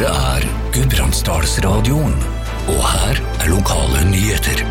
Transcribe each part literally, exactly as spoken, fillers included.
Dette er Gudbrandsdalsradioen, og her er lokale nyheter.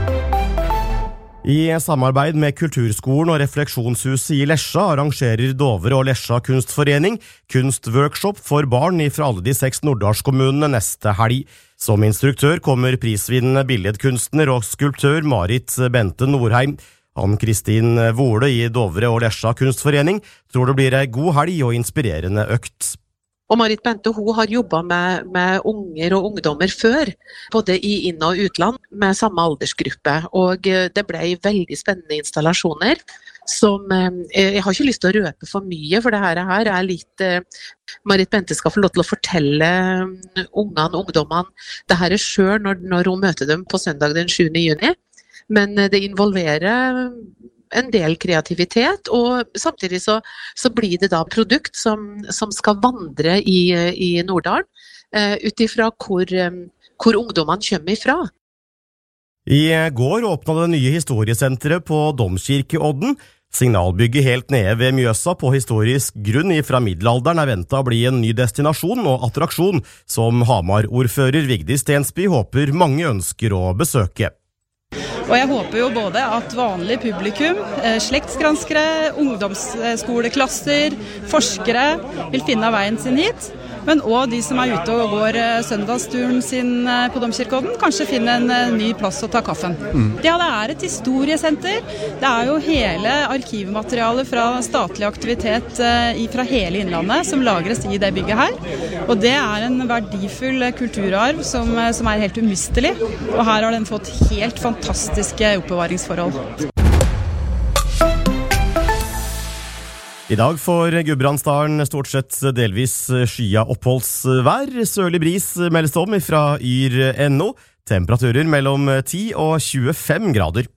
I samarbeid med Kulturskolen og Refleksjonshuset i Lesja arrangerer Dovre og Lesja kunstforening kunstworkshop for barn fra alle de seks norddalskommunene neste helg. Som instruktør kommer prisvinnende billedkunstner og skulptør Marit Bente Norheim. Ann-Kristin Vole i Dovre og Lesja kunstforening tror det blir en god helg og inspirerende økt. Og Marit Bente, hun har jobbet med, med unger og ungdommer før, både i inn- og utland, med samme aldersgruppe. Og det ble veldig spennende installasjoner, som jeg har ikke lyst til å røpe for mye, for det her er litt... Marit Bente skal få lov til å fortelle ungene og ungdommene det her er selv når, når hun møter dem på søndag den sjuende juni. Men det involverer en del kreativitet, og samtidig så, så blir det da produkt som, som skal vandre i, i Norddalen, uh, utifra hvor, um, hvor ungdommene kommer ifra. I går åpnet det nye historiesenteret på Domkirkeodden. Signalbygget helt nede ved Mjøsa på historisk grunn fra middelalderen er ventet å bli en ny destinasjon og attraksjon, som Hamar-ordfører Vigdis Stensby håper mange ønsker å besøke. Og jeg håper jo både at vanlig publikum, slektsgranskere, ungdomsskoleklasser, forskere vil finne veien sin hit, men også de som er ute og går søndagsturen sin på Domkirkeodden, kanskje finne en ny plass å ta kaffen. Mm. Ja, det er et historiesenter. Det er jo hele arkivmaterialet fra statlig aktivitet fra hele Innlandet som lagres i det bygget her. Og det er en verdifull kulturarv som, som er helt umistelig. Og her har den fått helt fantastiske oppbevaringsforhold. I dag får Gudbrandsdalen stort sett delvis skya oppholdsvær. Sørlig bris meldes om fra yr punktum no. Temperaturer mellom ti og tjuefem grader.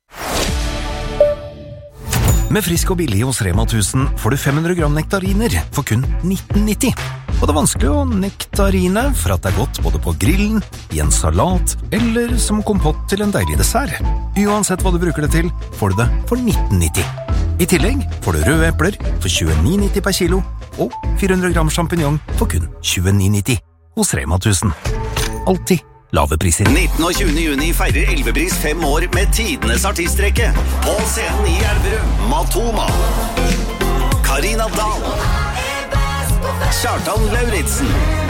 Med Frisk og billig hos Rema tusen får du fem hundre gram nektariner for kun nitten nitti. Og det er vanskelig å nektarine for at det er godt både på grillen, i en salat eller som kompott til en deilig dessert. Uansett hva du bruker det til, får du det for nitten nitti. I tillegg får du røde epler for tjueni nitti per kilo og fire hundre gram champignon for kun tjueni nitti hos Rema tusen. Alltid lave priser. nittende og tjuende juni feirer Elvebris fem år med tidenes artistrekke. På scenen i Elverum, Matoma, Karina Dahl, Kjartan Lauritsen,